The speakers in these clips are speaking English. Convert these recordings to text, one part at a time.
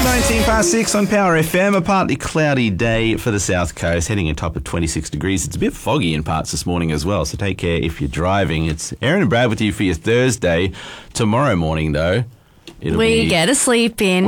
19 past 6 on Power FM. A partly cloudy day for the south coast, heading a top of 26 degrees. It's a bit foggy in parts this morning as well, so take care if you're driving. It's Aaron and Brad with you for your Thursday. Tomorrow morning, though, we get a sleep in.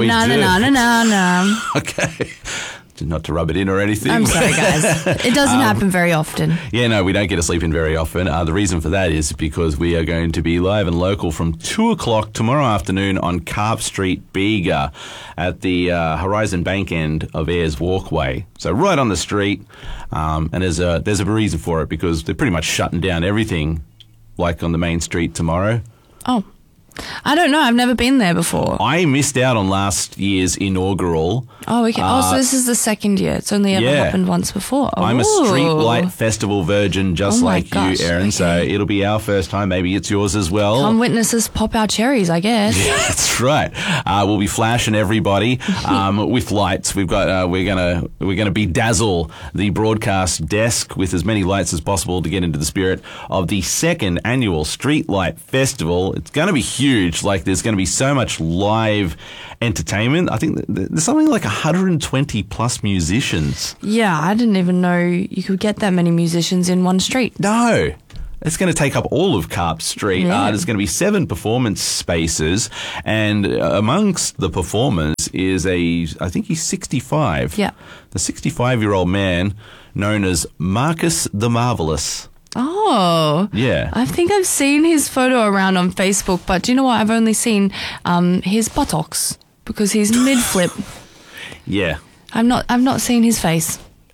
No. Okay. Not to rub it in or anything. I'm sorry, guys. It doesn't happen very often. Yeah, no, we don't get to sleep in very often. The reason for that is because we are going to be live and local from 2 o'clock tomorrow afternoon on Carp Street, Bega, at the Horizon Bank end of Ayers Walkway. So right on the street. And there's a reason for it, because they're pretty much shutting down everything, like on the main street tomorrow. Oh. I don't know. I've never been there before. I missed out on last year's inaugural. Oh, okay. So this is the second year. It's only ever happened once before. I'm a Streetlight Festival virgin, just like you, Aaron. Okay. So it'll be our first time. Maybe it's yours as well. Come witness us pop our cherries, I guess. Yeah, that's right. We'll be flashing everybody with lights. We've got we're gonna bedazzle the broadcast desk with as many lights as possible to get into the spirit of the second annual Streetlight Festival. It's going to be huge. Like, there's going to be so much live entertainment. I think there's something like 120 plus musicians. Yeah, I didn't even know you could get that many musicians in one street. No. It's going to take up all of Carp Street. Yeah. There's going to be 7 performance spaces, and amongst the performers is I think he's 65. Yeah. The 65-year-old man known as Marcus the Marvelous. Oh. Yeah. I think I've seen his photo around on Facebook, but do you know what? I've only seen his buttocks, because he's mid-flip. Yeah. I've not seen his face.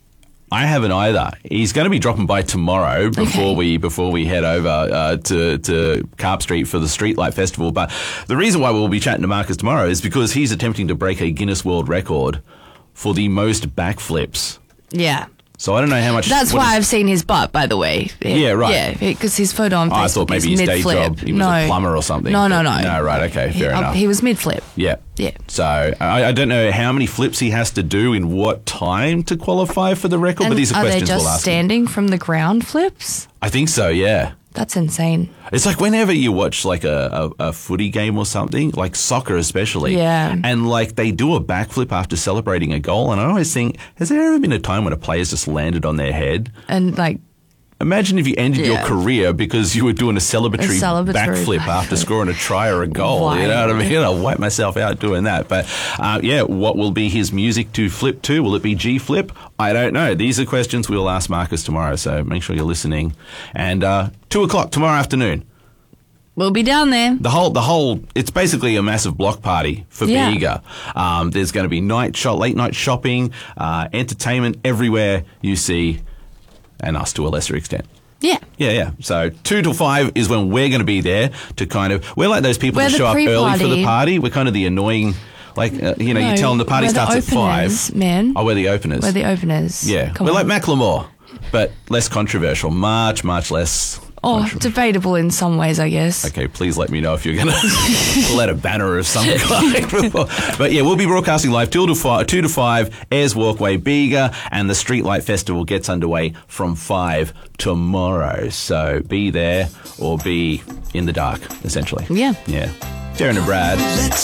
I haven't either. He's going to be dropping by tomorrow before we head over to Carp Street for the Streetlight Festival. But the reason why we'll be chatting to Marcus tomorrow is because he's attempting to break a Guinness World Record for the most backflips. Yeah. So I don't know how much... That's why I've seen his butt, by the way. Yeah, right. Yeah, because his photo on Facebook I thought maybe his day job, he was a plumber or something. No. No, right, okay, fair enough. He was mid-flip. Yeah. Yeah. So I don't know how many flips he has to do in what time to qualify for the record, but these are questions we'll ask him. Are they just standing from the ground flips? I think so, yeah. That's insane. It's like whenever you watch like a footy game or something, like soccer especially, and like they do a backflip after celebrating a goal, and I always think, has there ever been a time when a player's just landed on their head? And like... Imagine if you ended your career because you were doing a celebratory backflip after scoring a try or a goal. Why? You know what I mean? I'll wipe myself out doing that. But what will be his music to flip to? Will it be G flip? I don't know. These are questions we'll ask Marcus tomorrow, so make sure you're listening. And 2 o'clock tomorrow afternoon. We'll be down there. The whole, it's basically a massive block party for Bega. There's going to be late night shopping, entertainment everywhere you see. And us to a lesser extent. Yeah. Yeah. So 2 till 5 is when we're going to be there to kind of... We're like those people that show up early for the party. We're kind of the annoying... Like, you tell them the party starts at 5. Man. Oh, we're the openers. We're the openers. Yeah. We're like Macklemore, but less controversial. Much less... debatable in some ways, I guess. Okay, please let me know if you're going to let a banner of some kind. But yeah, we'll be broadcasting live 2 to 5, Ayers Walkway, Bega, and the Streetlight Festival gets underway from 5 tomorrow. So be there or be in the dark, essentially. Yeah. Yeah. Darren and Brad.